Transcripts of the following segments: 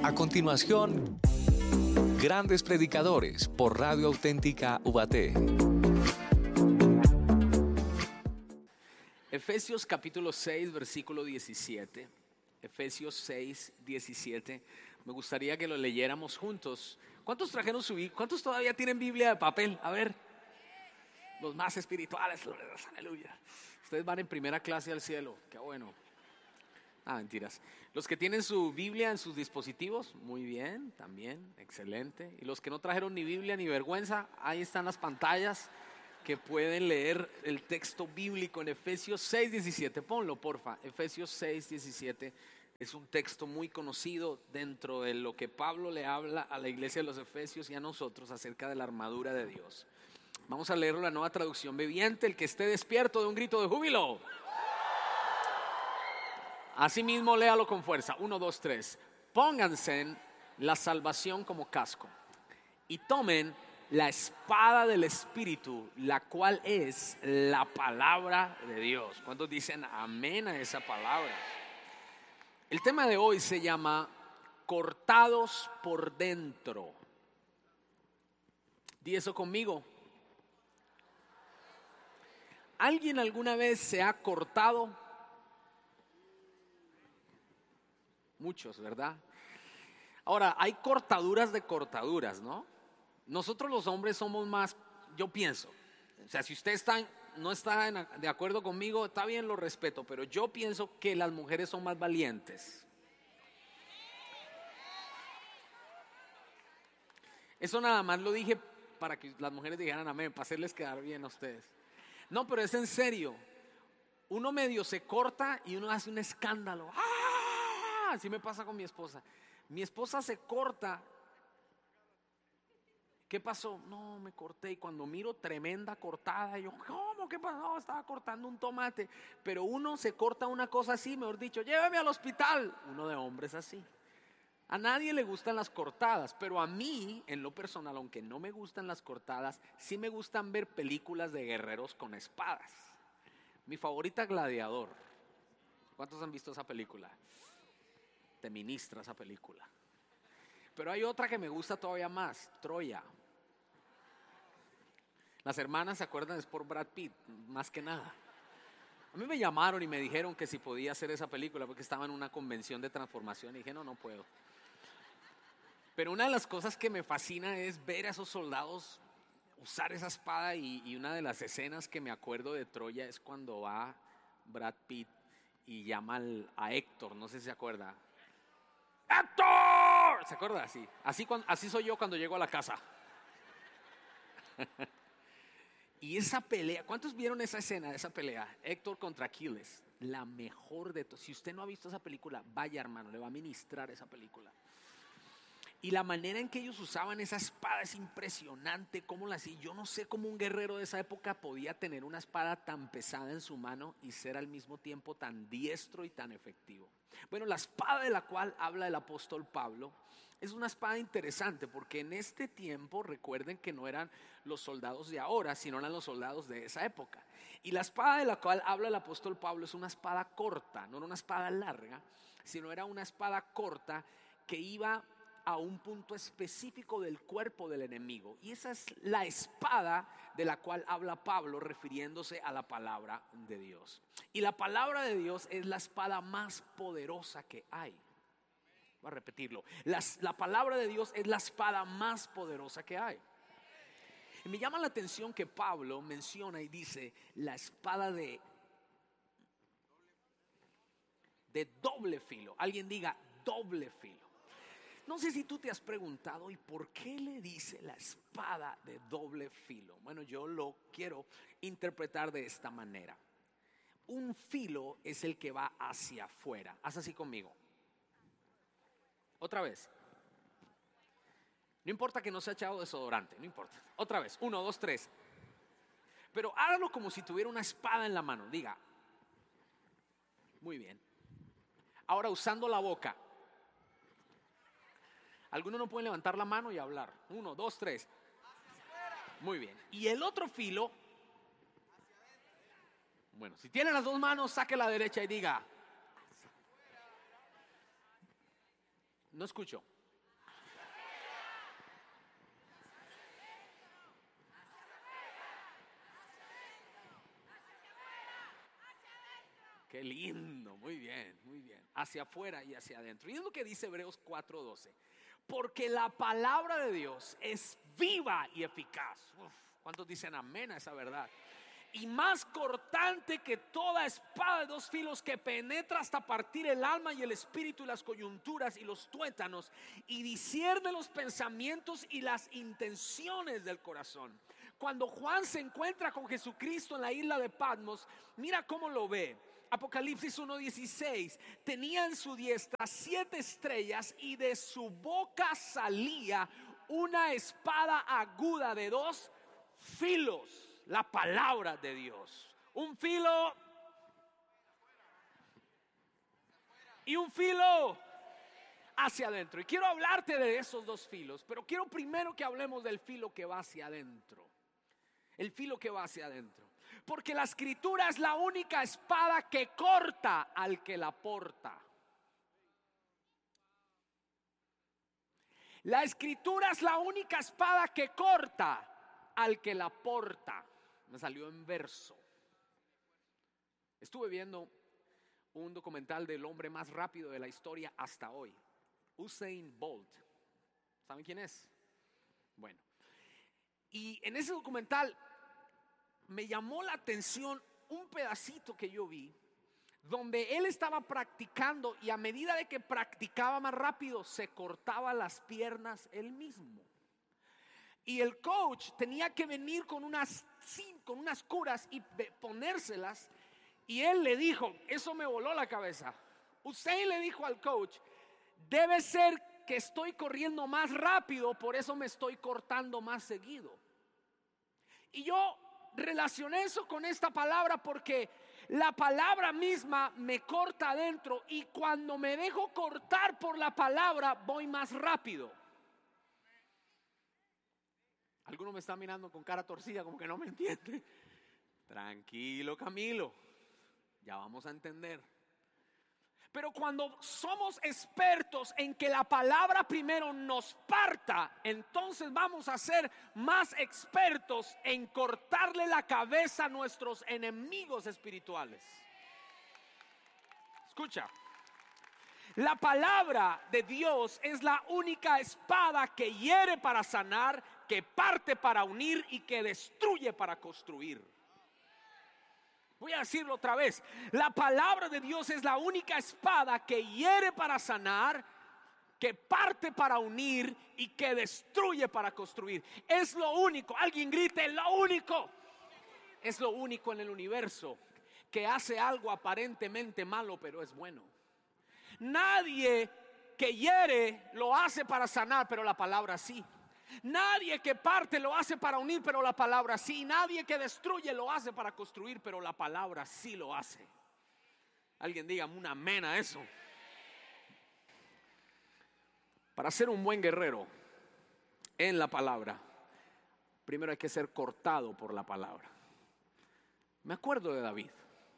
A continuación, Grandes Predicadores por Radio Auténtica Ubaté. Efesios capítulo 6, versículo 17. Efesios 6, 17. Me gustaría que lo leyéramos juntos. ¿Cuántos trajeron su Biblia? ¿Cuántos todavía tienen Biblia de papel? A ver. Los más espirituales. Aleluya. Ustedes van en primera clase al cielo. Qué bueno. Mentiras. Los que tienen su Biblia en sus dispositivos, muy bien, también, excelente. Y los que no trajeron ni Biblia ni vergüenza, ahí están las pantallas que pueden leer el texto bíblico en Efesios 6, 17. Ponlo, porfa. Efesios 6, 17 es un texto muy conocido dentro de lo que Pablo le habla a la iglesia de los Efesios y a nosotros acerca de la armadura de Dios. Vamos a leerlo, la Nueva Traducción Viviente. El que esté despierto de un grito de júbilo. Asimismo, léalo con fuerza. 1, 2, 3. Pónganse la salvación como casco y tomen la espada del Espíritu, la cual es la palabra de Dios. ¿Cuántos dicen amén a esa palabra? El tema de hoy se llama cortados por dentro. Di eso conmigo. ¿Alguien alguna vez se ha cortado? Muchos, ¿verdad? Ahora, hay cortaduras de cortaduras, ¿no? Nosotros los hombres somos más, yo pienso, o sea, si usted no está de acuerdo conmigo, está bien, lo respeto, pero yo pienso que las mujeres son más valientes. Eso nada más lo dije para que las mujeres dijeran amén, para hacerles quedar bien a ustedes. No, pero es en serio. Uno medio se corta y uno hace un escándalo. Así me pasa con mi esposa. Mi esposa se corta. ¿Qué pasó? No, me corté. Y cuando miro, tremenda cortada. Yo, ¿cómo? ¿Qué pasó? No, estaba cortando un tomate. Pero uno se corta una cosa así, mejor dicho, lléveme al hospital. Uno de hombres así. A nadie le gustan las cortadas, pero a mí, en lo personal, aunque no me gustan las cortadas, sí me gustan ver películas de guerreros con espadas. Mi favorita, Gladiador. ¿Cuántos han visto esa película? Te ministra esa película. Pero hay otra que me gusta todavía más, Troya. Las hermanas se acuerdan, es por Brad Pitt, más que nada. A mí me llamaron y me dijeron que si podía hacer esa película porque estaba en una convención de transformación y dije no puedo. Pero una de las cosas que me fascina es ver a esos soldados usar esa espada y una de las escenas que me acuerdo de Troya es cuando va Brad Pitt y llama a Héctor, no sé si se acuerda. ¡Héctor! ¿Se acuerda? Así soy yo cuando llego a la casa. Y esa pelea, ¿cuántos vieron esa escena, esa pelea? Héctor contra Aquiles, la mejor de todas. Si usted no ha visto esa película, vaya hermano, le va a ministrar esa película. Y la manera en que ellos usaban esa espada es impresionante. Yo no sé cómo un guerrero de esa época podía tener una espada tan pesada en su mano y ser al mismo tiempo tan diestro y tan efectivo. Bueno, la espada de la cual habla el apóstol Pablo es una espada interesante porque en este tiempo, recuerden que no eran los soldados de ahora, sino eran los soldados de esa época. Y la espada de la cual habla el apóstol Pablo es una espada corta, no era una espada larga, sino era una espada corta que iba a un punto específico del cuerpo del enemigo. Y esa es la espada de la cual habla Pablo refiriéndose a la palabra de Dios. Y la palabra de Dios es la espada más poderosa que hay. Voy a repetirlo. La palabra de Dios es la espada más poderosa que hay. Y me llama la atención que Pablo menciona y dice la espada de doble filo. Alguien diga doble filo. No sé si tú te has preguntado, ¿y por qué le dice la espada de doble filo? Bueno, yo lo quiero interpretar de esta manera. Un filo es el que va hacia afuera. Haz así conmigo. Otra vez. No importa que no se ha echado desodorante, no importa. Otra vez, 1, 2, 3. Pero hágalo como si tuviera una espada en la mano. Diga. Muy bien. Ahora usando la boca. Algunos no pueden levantar la mano y hablar. 1, 2, 3. Muy bien. Y el otro filo. Bueno, si tienen las dos manos, saque la derecha y diga. No escucho. Qué lindo, muy bien, muy bien. Hacia afuera y hacia adentro. Y es lo que dice Hebreos 4:12. Porque la palabra de Dios es viva y eficaz. Uf, ¿cuántos dicen amén a esa verdad? Y más cortante que toda espada de dos filos, que penetra hasta partir el alma y el espíritu y las coyunturas y los tuétanos, y discierne los pensamientos y las intenciones del corazón. Cuando Juan se encuentra con Jesucristo en la isla de Patmos, mira cómo lo ve. Apocalipsis 1:16. Tenía en su diestra 7 estrellas, y de su boca salía una espada aguda de 2 filos. La palabra de Dios. Un filo y un filo hacia adentro. Y quiero hablarte de esos 2 filos, pero quiero primero que hablemos del filo que va hacia adentro. El filo que va hacia adentro. Porque la escritura es la única espada que corta al que la porta. La escritura es la única espada que corta al que la porta. Me salió en verso. Estuve viendo un documental del hombre más rápido de la historia hasta hoy, Usain Bolt. ¿Saben quién es? Bueno, y en ese documental me llamó la atención un pedacito que yo vi, donde él estaba practicando, y a medida de que practicaba más rápido, se cortaba las piernas él mismo. Y el coach tenía que venir con unas curas y ponérselas. Y él le dijo, eso me voló la cabeza. Usain le dijo al coach, debe ser que estoy corriendo más rápido, por eso me estoy cortando más seguido. Y yo relacioné eso con esta palabra, porque la palabra misma me corta adentro, y cuando me dejo cortar por la palabra voy más rápido. Algunos me están mirando con cara torcida, como que no me entiende. Tranquilo, Camilo, ya vamos a entender. Pero cuando somos expertos en que la palabra primero nos parta, entonces vamos a ser más expertos en cortarle la cabeza a nuestros enemigos espirituales. Escucha. La palabra de Dios es la única espada que hiere para sanar, que parte para unir y que destruye para construir. Voy a decirlo otra vez. La palabra de Dios es la única espada que hiere para sanar, que parte para unir y que destruye para construir. Es lo único. Alguien grite, lo único. Es lo único en el universo que hace algo aparentemente malo, pero es bueno. Nadie que hiere lo hace para sanar, pero la palabra sí. Nadie que parte lo hace para unir, pero la palabra sí. Nadie que destruye lo hace para construir, pero la palabra sí lo hace. Alguien diga un amén a eso. Para ser un buen guerrero en la palabra, primero hay que ser cortado por la palabra. Me acuerdo de David.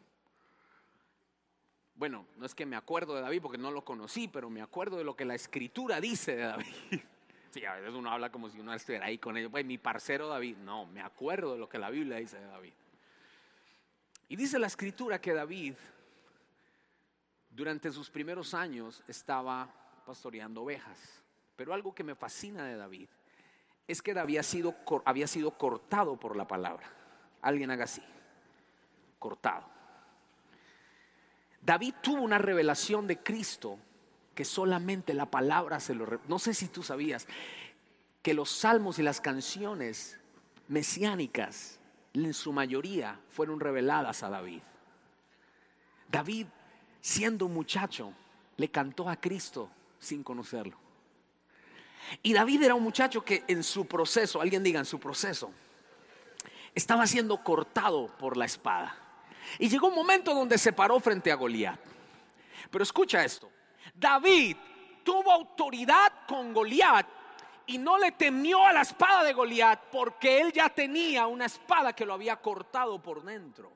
Bueno, no es que me acuerdo de David porque no lo conocí, pero me acuerdo de lo que la escritura dice de David. Sí, a veces uno habla como si uno estuviera ahí con ellos. Pues mi parcero David. No, me acuerdo de lo que la Biblia dice de David. Y dice la escritura que David, durante sus primeros años, estaba pastoreando ovejas. Pero algo que me fascina de David es que había sido cortado por la palabra. Alguien haga así. Cortado. David tuvo una revelación de Cristo que solamente la palabra se lo revela. No sé si tú sabías que los salmos y las canciones mesiánicas en su mayoría fueron reveladas a David. David, siendo un muchacho, le cantó a Cristo sin conocerlo. Y David era un muchacho que en su proceso, alguien diga en su proceso, estaba siendo cortado por la espada. Y llegó un momento donde se paró frente a Goliat. Pero escucha esto. David tuvo autoridad con Goliat y no le temió a la espada de Goliat, porque él ya tenía una espada que lo había cortado por dentro.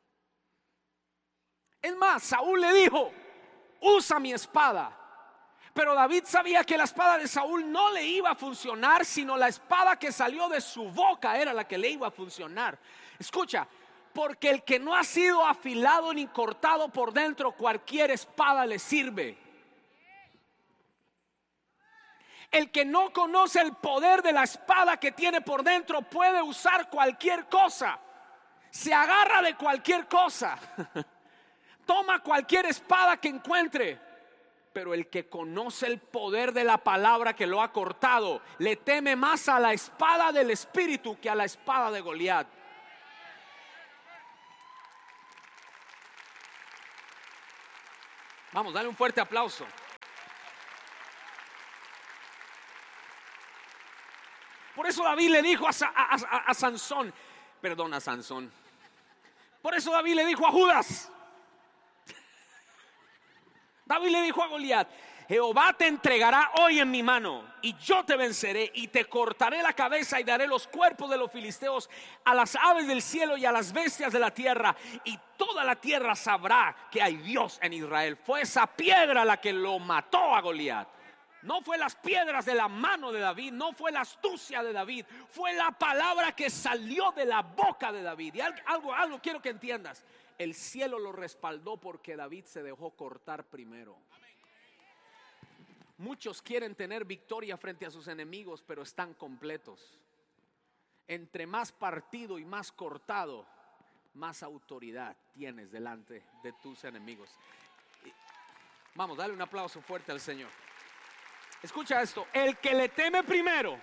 Es más, Saúl le dijo: usa mi espada. Pero David sabía que la espada de Saúl no le iba a funcionar, sino la espada que salió de su boca era la que le iba a funcionar. Escucha, porque el que no ha sido afilado ni cortado por dentro, cualquier espada le sirve. El que no conoce el poder de la espada que tiene por dentro puede usar cualquier cosa. Se agarra de cualquier cosa. Toma cualquier espada que encuentre. Pero el que conoce el poder de la palabra que lo ha cortado, le teme más a la espada del espíritu que a la espada de Goliat. Vamos, dale un fuerte aplauso. Por eso David le dijo a Sansón, perdona Sansón. Por eso David le dijo a Judas. David le dijo a Goliat: Jehová te entregará hoy en mi mano, y yo te venceré, y te cortaré la cabeza, y daré los cuerpos de los filisteos a las aves del cielo y a las bestias de la tierra, y toda la tierra sabrá que hay Dios en Israel. Fue esa piedra la que lo mató a Goliat. No fue las piedras de la mano de David, no fue la astucia de David, fue la palabra que salió de la boca de David. Y algo quiero que entiendas: el cielo lo respaldó porque David se dejó cortar primero. Muchos quieren tener victoria frente a sus enemigos, pero están completos. Entre más partido y más cortado, más autoridad tienes delante de tus enemigos. Vamos, dale un aplauso fuerte al Señor. Escucha esto: el que le teme primero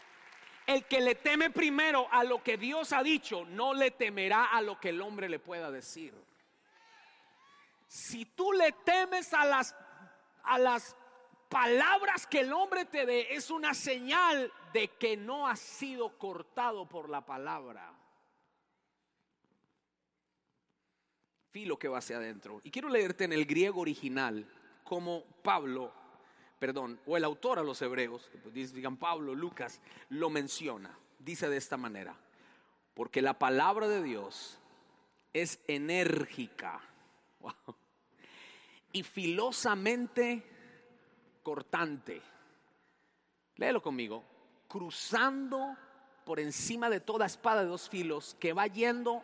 a lo que Dios ha dicho, no le temerá a lo que el hombre le pueda decir. Si tú le temes a las palabras que el hombre te dé, es una señal de que no has sido cortado por la palabra. Filo que va hacia adentro. Y quiero leerte en el griego original como o el autor a los hebreos, digan Pablo, Lucas, lo menciona. Dice de esta manera: porque la palabra de Dios es enérgica, wow, y filosamente cortante. Léelo conmigo: cruzando por encima de toda espada de dos filos, que va yendo.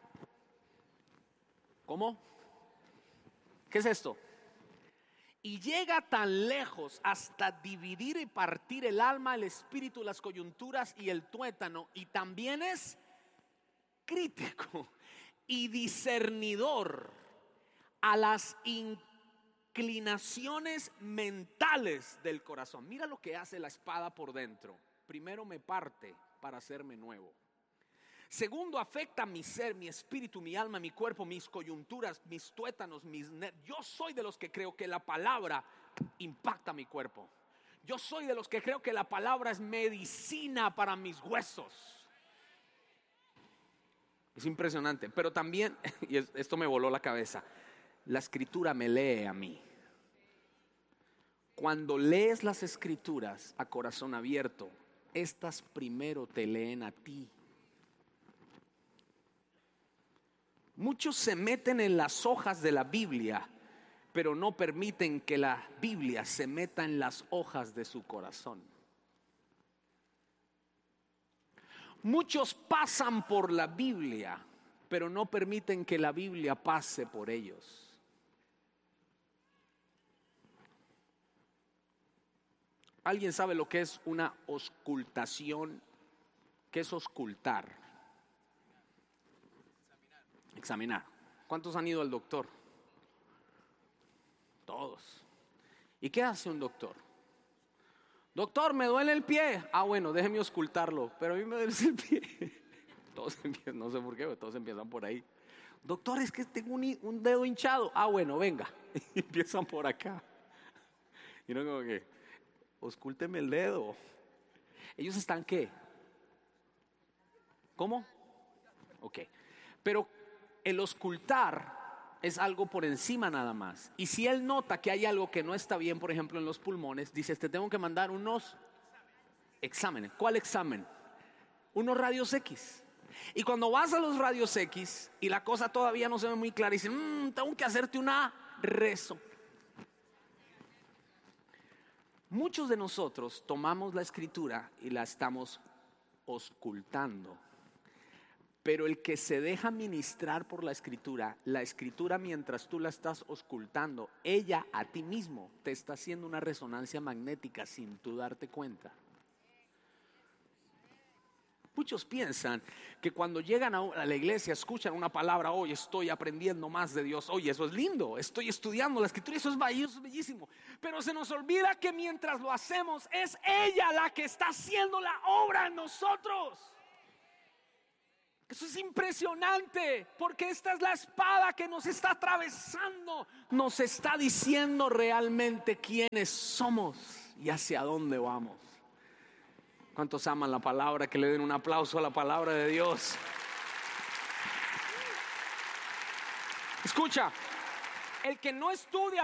¿Cómo? ¿Qué es esto? Y llega tan lejos hasta dividir y partir el alma, el espíritu, las coyunturas y el tuétano, y también es crítico y discernidor a las inclinaciones mentales del corazón. Mira lo que hace la espada por dentro. Primero, me parte para hacerme nuevo. Segundo, afecta mi ser, mi espíritu, mi alma, mi cuerpo, mis coyunturas, mis tuétanos, yo soy de los que creo que la palabra impacta mi cuerpo. Yo soy de los que creo que la palabra es medicina para mis huesos. Es impresionante. Pero también, y esto me voló la cabeza, la escritura me lee a mí. Cuando lees las escrituras a corazón abierto, estas primero te leen a ti. Muchos se meten en las hojas de la Biblia, pero no permiten que la Biblia se meta en las hojas de su corazón. Muchos pasan por la Biblia, pero no permiten que la Biblia pase por ellos. ¿Alguien sabe lo que es una auscultación? ¿Qué es auscultar? Examinar. ¿Cuántos han ido al doctor? Todos. ¿Y qué hace un doctor? Doctor, me duele el pie. Ah, bueno, déjeme auscultarlo. Pero a mí me duele el pie. Todos empiezan, no sé por qué, pero todos empiezan por ahí. Doctor, es que tengo un dedo hinchado. Ah, bueno, venga. Y empiezan por acá. Y no, como que, auscúlteme el dedo. Ellos están, ¿qué? ¿Cómo? Ok. Pero el auscultar es algo por encima nada más. Y si él nota que hay algo que no está bien, por ejemplo en los pulmones, dice: te tengo que mandar unos exámenes. ¿Cuál examen? Unos radios X. Y cuando vas a los radios X y la cosa todavía no se ve muy clara, dicen: tengo que hacerte una rezo. Muchos de nosotros tomamos la escritura y la estamos auscultando. Pero el que se deja ministrar por la escritura mientras tú la estás auscultando, ella a ti mismo te está haciendo una resonancia magnética sin tú darte cuenta. Muchos piensan que cuando llegan a la iglesia escuchan una palabra, hoy estoy aprendiendo más de Dios, oye, eso es lindo, estoy estudiando la escritura, eso es bellísimo. Pero se nos olvida que mientras lo hacemos es ella la que está haciendo la obra en nosotros. Eso es impresionante, porque esta es la espada que nos está atravesando, nos está diciendo realmente quiénes somos y hacia dónde vamos. ¿Cuántos aman la palabra? Que le den un aplauso a la palabra de Dios. Escucha, el que no estudia